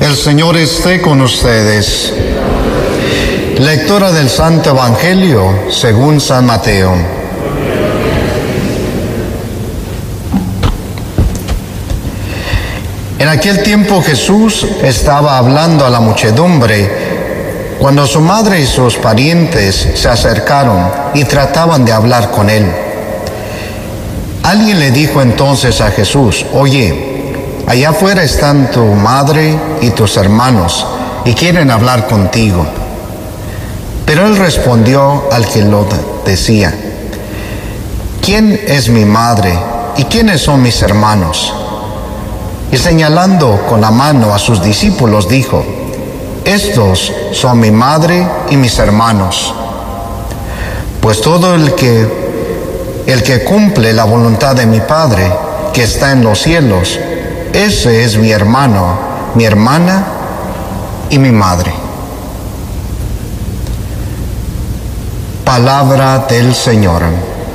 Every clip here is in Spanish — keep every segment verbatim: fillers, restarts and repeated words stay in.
El Señor esté con ustedes. Lectura del Santo Evangelio según San Mateo. En aquel tiempo Jesús estaba hablando a la muchedumbre cuando su madre y sus parientes se acercaron y trataban de hablar con él. Alguien le dijo entonces a Jesús: Oye, allá afuera están tu madre y tus hermanos y quieren hablar contigo. Pero él respondió al que lo decía: ¿Quién es mi madre y quiénes son mis hermanos? Y señalando con la mano a sus discípulos dijo: Estos son mi madre y mis hermanos. Pues todo el que, el que cumple la voluntad de mi Padre, que está en los cielos, ese es mi hermano, mi hermana y mi madre. Palabra del Señor.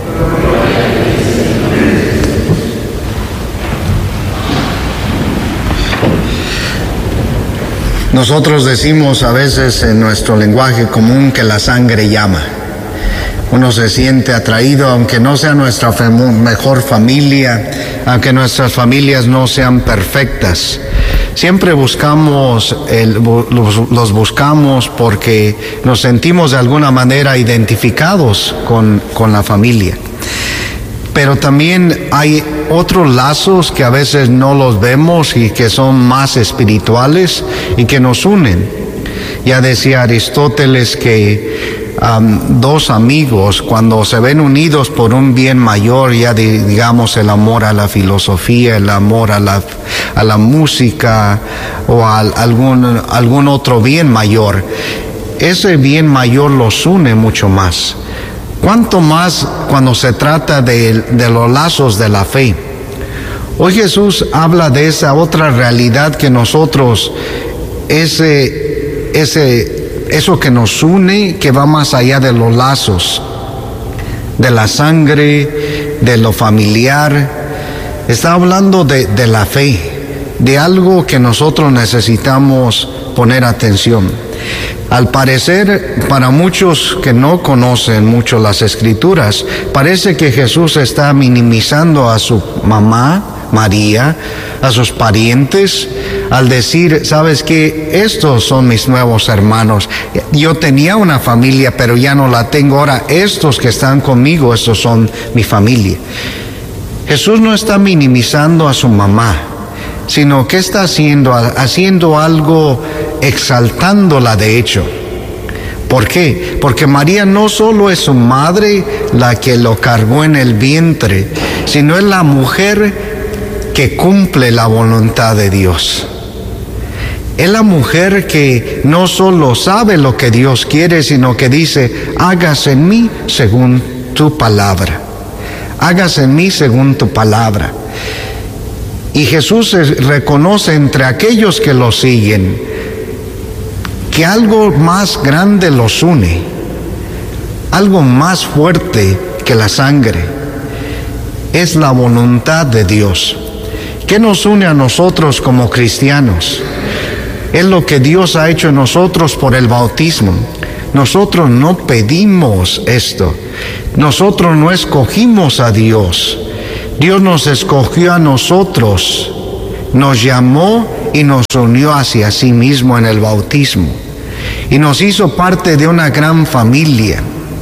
Nosotros decimos a veces en nuestro lenguaje común que la sangre llama. Uno se siente atraído, aunque no sea nuestra mejor familia, aunque nuestras familias no sean perfectas. Siempre buscamos, el, los, los buscamos porque nos sentimos de alguna manera identificados con, con la familia. Pero también hay otros lazos que a veces no los vemos y que son más espirituales y que nos unen. Ya decía Aristóteles que Um, dos amigos, cuando se ven unidos por un bien mayor, ya de, digamos el amor a la filosofía, el amor a la, a la música o a algún, algún otro bien mayor, ese bien mayor los une mucho más. ¿Cuánto más cuando se trata de, de los lazos de la fe? Hoy Jesús habla de esa otra realidad que nosotros, ese, ese eso que nos une, que va más allá de los lazos, de la sangre, de lo familiar. Está hablando de, de la fe, de algo que nosotros necesitamos poner atención. Al parecer, para muchos que no conocen mucho las Escrituras, parece que Jesús está minimizando a su mamá, María, a sus parientes, al decir: ¿sabes qué? Estos son mis nuevos hermanos. Yo tenía una familia, pero ya no la tengo. Ahora estos que están conmigo, estos son mi familia. Jesús no está minimizando a su mamá, sino que está haciendo, haciendo algo, exaltándola de hecho. ¿Por qué? Porque María no solo es su madre, la que lo cargó en el vientre, sino es la mujer que cumple la voluntad de Dios. Es la mujer que no solo sabe lo que Dios quiere, sino que dice: hágase en mí según tu palabra. Hágase en mí según tu palabra. Y Jesús reconoce entre aquellos que lo siguen que algo más grande los une, algo más fuerte que la sangre. Es la voluntad de Dios. ¿Qué nos une a nosotros como cristianos? Es lo que Dios ha hecho en nosotros por el bautismo. Nosotros no pedimos esto. Nosotros no escogimos a Dios. Dios nos escogió a nosotros, nos llamó y nos unió hacia sí mismo en el bautismo. Y nos hizo parte de una gran familia.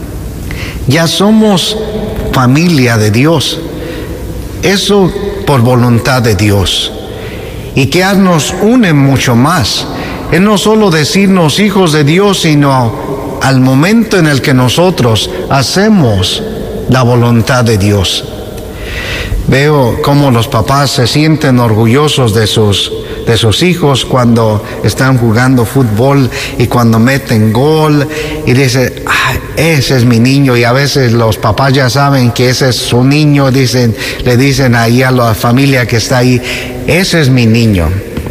Ya somos familia de Dios. Eso por voluntad de Dios. Y que nos une mucho más. Es no solo decirnos hijos de Dios, sino al momento en el que nosotros hacemos la voluntad de Dios. Veo cómo los papás se sienten orgullosos de sus, de sus hijos cuando están jugando fútbol y cuando meten gol y dicen: ah, ese es mi niño. Y a veces los papás ya saben que ese es su niño, dicen, le dicen ahí a la familia que está ahí: ese es mi niño.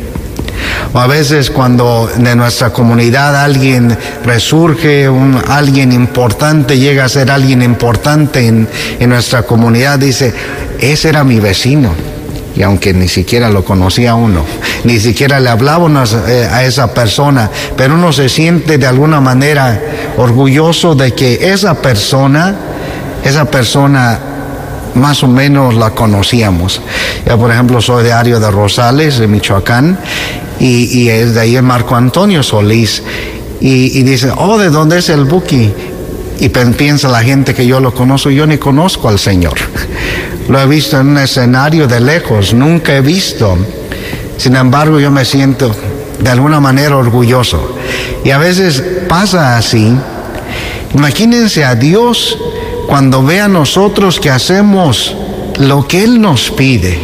O a veces cuando de nuestra comunidad alguien resurge, un, alguien importante, llega a ser alguien importante en, en nuestra comunidad, dice: ese era mi vecino, Y aunque ni siquiera lo conocía uno, ni siquiera le hablaba uno, eh, a esa persona, pero uno se siente de alguna manera orgulloso de que esa persona, esa persona más o menos la conocíamos. Yo, por ejemplo, soy de Ario de Rosales, de Michoacán, y, y es de ahí es Marco Antonio Solís, y, y dice, oh, ¿de dónde es el Buki? Y piensa la gente que yo lo conozco. Yo ni conozco al Señor. Lo he visto en un escenario de lejos, nunca he visto. Sin embargo, yo me siento de alguna manera orgulloso. Y a veces pasa así. Imagínense a Dios cuando ve a nosotros que hacemos lo que Él nos pide.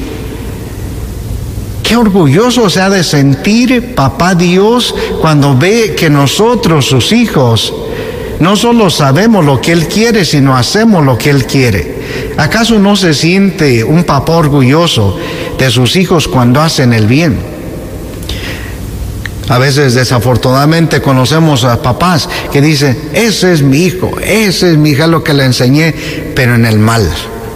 Qué orgulloso se ha de sentir Papá Dios cuando ve que nosotros, sus hijos, no solo sabemos lo que Él quiere, sino hacemos lo que Él quiere. ¿Acaso no se siente un papá orgulloso de sus hijos cuando hacen el bien? A veces desafortunadamente conocemos a papás que dicen, ese es mi hijo, ese es mi hija, lo que le enseñé, pero en el mal.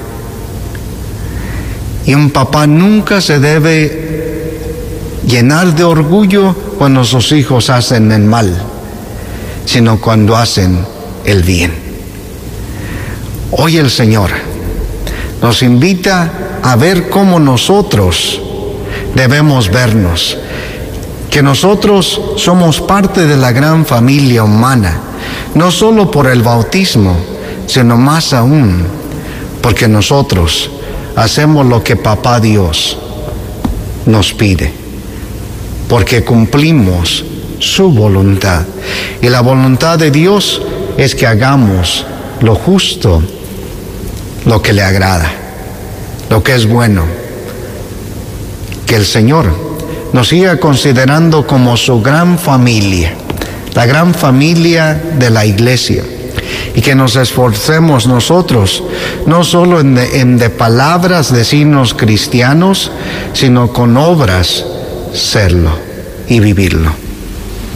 Y un papá nunca se debe llenar de orgullo cuando sus hijos hacen el mal, sino cuando hacen el bien. Hoy el Señor nos invita a ver cómo nosotros debemos vernos, que nosotros somos parte de la gran familia humana, no solo por el bautismo, sino más aún porque nosotros hacemos lo que Papá Dios nos pide, porque cumplimos su voluntad. Y la voluntad de Dios es que hagamos lo justo, lo que le agrada, lo que es bueno. Que el Señor nos siga considerando como su gran familia, la gran familia de la iglesia, y que nos esforcemos nosotros, no solo en de, en de palabras decirnos cristianos, sino con obras serlo y vivirlo.